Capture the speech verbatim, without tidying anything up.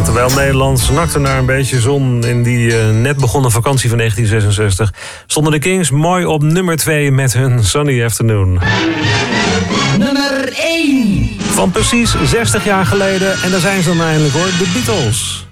Terwijl Nederland snakte naar een beetje zon in die uh, net begonnen vakantie van negentien zesenzestig... stonden de Kings mooi op nummer twee met hun Sunny Afternoon. Nummer één. Van precies zestig jaar geleden, en daar zijn ze dan eindelijk hoor, de Beatles.